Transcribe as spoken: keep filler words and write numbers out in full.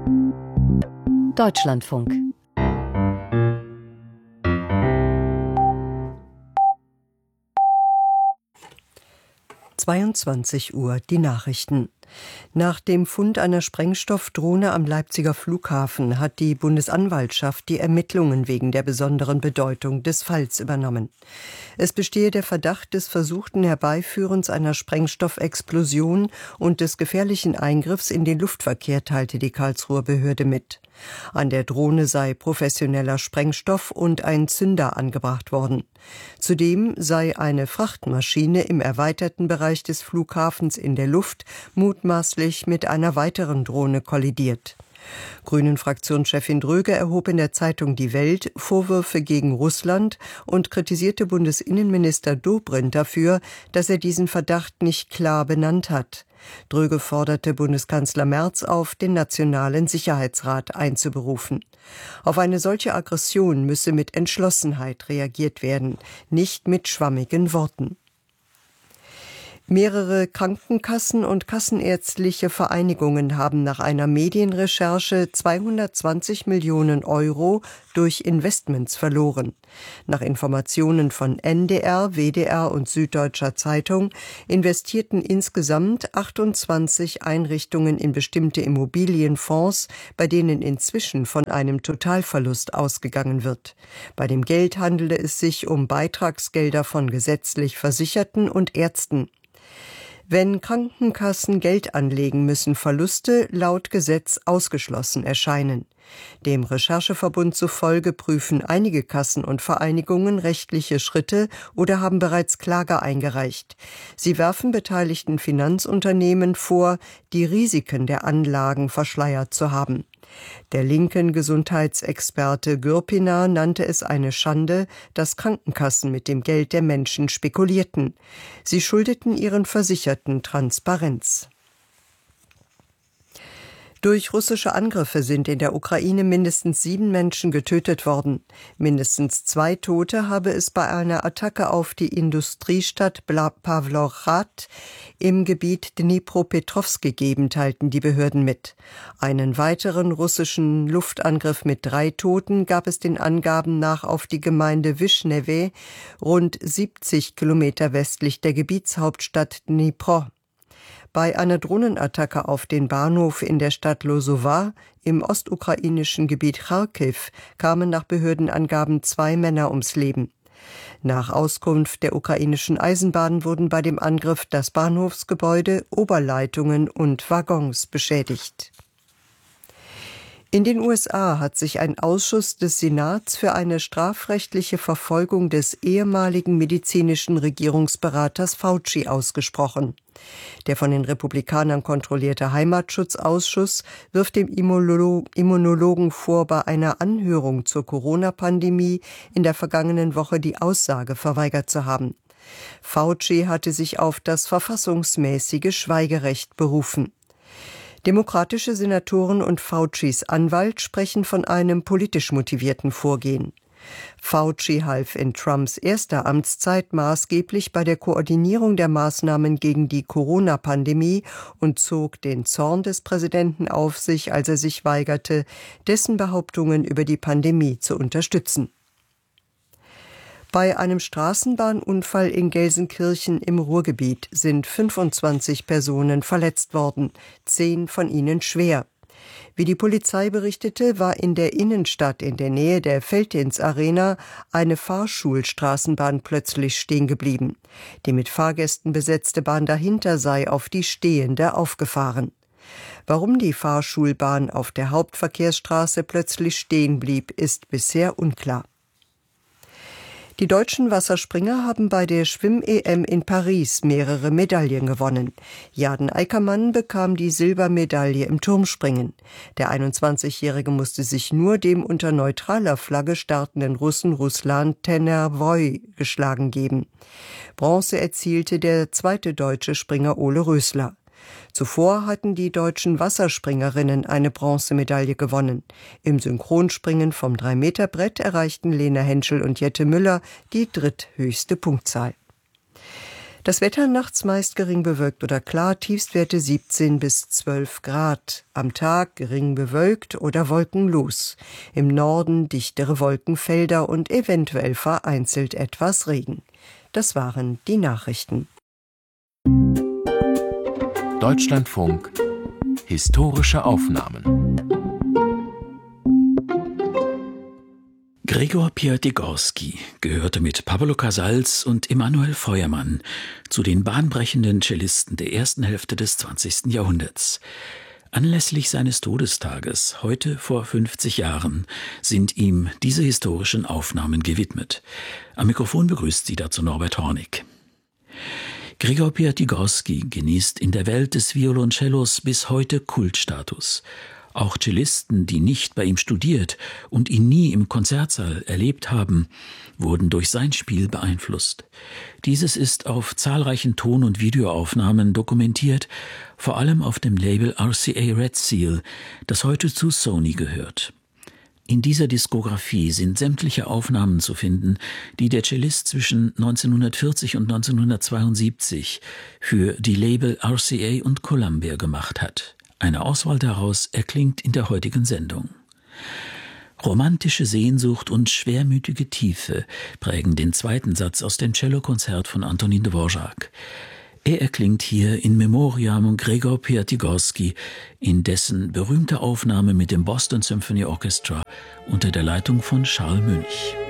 Deutschlandfunk. zweiundzwanzig Uhr, die Nachrichten. Nach dem Fund einer Sprengstoffdrohne am Leipziger Flughafen hat die Bundesanwaltschaft die Ermittlungen wegen der besonderen Bedeutung des Falls übernommen. Es bestehe der Verdacht des versuchten Herbeiführens einer Sprengstoffexplosion und des gefährlichen Eingriffs in den Luftverkehr, teilte die Karlsruher Behörde mit. An der Drohne sei professioneller Sprengstoff und ein Zünder angebracht worden. Zudem sei eine Frachtmaschine im erweiterten Bereich des Flughafens in der Luft mutmaßlich mit einer weiteren Drohne kollidiert. Grünen-Fraktionschefin Dröge erhob in der Zeitung Die Welt Vorwürfe gegen Russland und kritisierte Bundesinnenminister Dobrindt dafür, dass er diesen Verdacht nicht klar benannt hat. Dröge forderte Bundeskanzler Merz auf, den Nationalen Sicherheitsrat einzuberufen. Auf eine solche Aggression müsse mit Entschlossenheit reagiert werden, nicht mit schwammigen Worten. Mehrere Krankenkassen und kassenärztliche Vereinigungen haben nach einer Medienrecherche zweihundertzwanzig Millionen Euro durch Investments verloren. Nach Informationen von N D R, W D R und Süddeutscher Zeitung investierten insgesamt achtundzwanzig Einrichtungen in bestimmte Immobilienfonds, bei denen inzwischen von einem Totalverlust ausgegangen wird. Bei dem Geld handele es sich um Beitragsgelder von gesetzlich Versicherten und Ärzten. Wenn Krankenkassen Geld anlegen, müssen Verluste laut Gesetz ausgeschlossen erscheinen. Dem Rechercheverbund zufolge prüfen einige Kassen und Vereinigungen rechtliche Schritte oder haben bereits Klage eingereicht. Sie werfen beteiligten Finanzunternehmen vor, die Risiken der Anlagen verschleiert zu haben. Der linken Gesundheitsexperte Gürpiner nannte es eine Schande, dass Krankenkassen mit dem Geld der Menschen spekulierten. Sie schuldeten ihren Versicherten Transparenz. Durch russische Angriffe sind in der Ukraine mindestens sieben Menschen getötet worden. Mindestens zwei Tote habe es bei einer Attacke auf die Industriestadt Pawlowrad im Gebiet Dnipropetrovsk gegeben, teilten die Behörden mit. Einen weiteren russischen Luftangriff mit drei Toten gab es den Angaben nach auf die Gemeinde Wischnewe, rund siebzig Kilometer westlich der Gebietshauptstadt Dnipro. Bei einer Drohnenattacke auf den Bahnhof in der Stadt Lozowa im ostukrainischen Gebiet Charkiw kamen nach Behördenangaben zwei Männer ums Leben. Nach Auskunft der ukrainischen Eisenbahnen wurden bei dem Angriff das Bahnhofsgebäude, Oberleitungen und Waggons beschädigt. In den U S A hat sich ein Ausschuss des Senats für eine strafrechtliche Verfolgung des ehemaligen medizinischen Regierungsberaters Fauci ausgesprochen. Der von den Republikanern kontrollierte Heimatschutzausschuss wirft dem Immunologen vor, bei einer Anhörung zur Corona-Pandemie in der vergangenen Woche die Aussage verweigert zu haben. Fauci hatte sich auf das verfassungsmäßige Schweigerecht berufen. Demokratische Senatoren und Faucis Anwalt sprechen von einem politisch motivierten Vorgehen. Fauci half in Trumps erster Amtszeit maßgeblich bei der Koordinierung der Maßnahmen gegen die Corona-Pandemie und zog den Zorn des Präsidenten auf sich, als er sich weigerte, dessen Behauptungen über die Pandemie zu unterstützen. Bei einem Straßenbahnunfall in Gelsenkirchen im Ruhrgebiet sind fünfundzwanzig Personen verletzt worden, zehn von ihnen schwer. Wie die Polizei berichtete, war in der Innenstadt in der Nähe der Felddienst-Arena eine Fahrschulstraßenbahn plötzlich stehen geblieben. Die mit Fahrgästen besetzte Bahn dahinter sei auf die stehende aufgefahren. Warum die Fahrschulbahn auf der Hauptverkehrsstraße plötzlich stehen blieb, ist bisher unklar. Die deutschen Wasserspringer haben bei der Schwimm-E M in Paris mehrere Medaillen gewonnen. Jaden Eickermann bekam die Silbermedaille im Turmspringen. Der einundzwanzigjährige musste sich nur dem unter neutraler Flagge startenden Russen Ruslan Tenervoy geschlagen geben. Bronze erzielte der zweite deutsche Springer Ole Rösler. Zuvor hatten die deutschen Wasserspringerinnen eine Bronzemedaille gewonnen. Im Synchronspringen vom drei Meter Brett erreichten Lena Henschel und Jette Müller die dritthöchste Punktzahl. Das Wetter nachts meist gering bewölkt oder klar, Tiefstwerte siebzehn bis zwölf Grad. Am Tag gering bewölkt oder wolkenlos. Im Norden dichtere Wolkenfelder und eventuell vereinzelt etwas Regen. Das waren die Nachrichten. Deutschlandfunk Historische Aufnahmen. Gregor Piatigorsky gehörte mit Pablo Casals und Emanuel Feuermann zu den bahnbrechenden Cellisten der ersten Hälfte des zwanzigsten Jahrhunderts. Anlässlich seines Todestages, heute vor fünfzig Jahren, sind ihm diese historischen Aufnahmen gewidmet. Am Mikrofon begrüßt Sie dazu Norbert Hornig. Gregor Piatigorsky genießt in der Welt des Violoncellos bis heute Kultstatus. Auch Cellisten, die nicht bei ihm studiert und ihn nie im Konzertsaal erlebt haben, wurden durch sein Spiel beeinflusst. Dieses ist auf zahlreichen Ton- und Videoaufnahmen dokumentiert, vor allem auf dem Label R C A Red Seal, das heute zu Sony gehört. In dieser Diskografie sind sämtliche Aufnahmen zu finden, die der Cellist zwischen neunzehnhundertvierzig und neunzehnhundertzweiundsiebzig für die Label R C A und Columbia gemacht hat. Eine Auswahl daraus erklingt in der heutigen Sendung. Romantische Sehnsucht und schwermütige Tiefe prägen den zweiten Satz aus dem Cellokonzert von Antonin Dvorak. Er erklingt hier in Memoriam Gregor Piatigorsky in dessen berühmter Aufnahme mit dem Boston Symphony Orchestra unter der Leitung von Charles Münch.